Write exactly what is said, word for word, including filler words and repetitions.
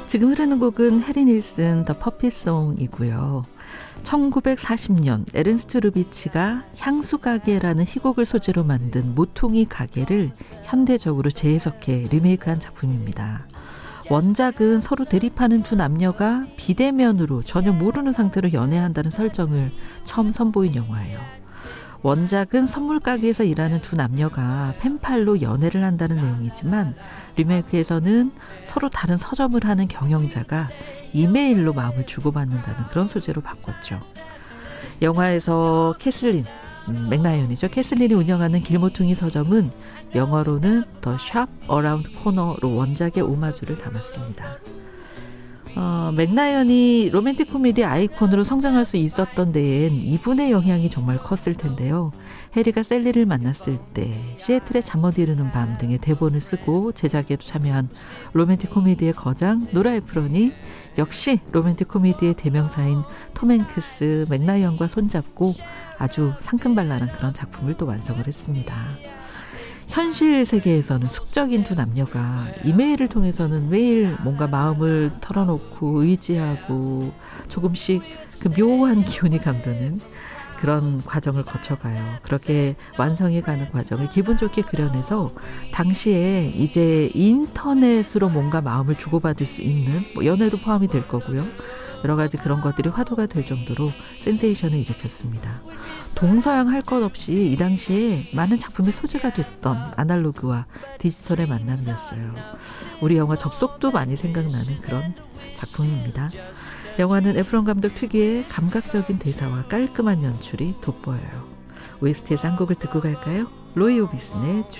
지금 흐르는 곡은 해리 닐슨 더 퍼피송이고요. 천구백사십 년 에른스트 르비치가 향수 가게라는 희곡을 소재로 만든 모퉁이 가게를 현대적으로 재해석해 리메이크한 작품입니다. 원작은 서로 대립하는 두 남녀가 비대면으로 전혀 모르는 상태로 연애한다는 설정을 처음 선보인 영화예요. 원작은 선물 가게에서 일하는 두 남녀가 펜팔로 연애를 한다는 내용이지만 리메이크에서는 서로 다른 서점을 하는 경영자가 이메일로 마음을 주고받는다는 그런 소재로 바꿨죠. 영화에서 캐슬린, 음, 맥라이언이죠. 캐슬린이 운영하는 길모퉁이 서점은 영어로는 The Shop Around Corner로 원작의 오마주를 담았습니다. 어, 맥라이언이 로맨틱 코미디 아이콘으로 성장할 수 있었던 데엔 이분의 영향이 정말 컸을 텐데요. 해리가 셀리를 만났을 때 시애틀의 잠 못 이루는 밤 등의 대본을 쓰고 제작에도 참여한 로맨틱 코미디의 거장 노라 에프론이 역시 로맨틱 코미디의 대명사인 톰 행크스, 맥라이언과 손잡고 아주 상큼발랄한 그런 작품을 또 완성을 했습니다. 현실 세계에서는 숙적인 두 남녀가 이메일을 통해서는 매일 뭔가 마음을 털어놓고 의지하고 조금씩 그 묘한 기운이 감도는 그런 과정을 거쳐가요. 그렇게 완성해가는 과정을 기분 좋게 그려내서 당시에 이제 인터넷으로 뭔가 마음을 주고받을 수 있는 뭐 연애도 포함이 될 거고요. 여러 가지 그런 것들이 화두가 될 정도로 센세이션을 일으켰습니다. 동서양 할 것 없이 이 당시에 많은 작품의 소재가 됐던 아날로그와 디지털의 만남이었어요. 우리 영화 접속도 많이 생각나는 그런 작품입니다. 영화는 에프론 감독 특유의 감각적인 대사와 깔끔한 연출이 돋보여요. 오에스티에서 한 곡을 듣고 갈까요? 로이 오비슨의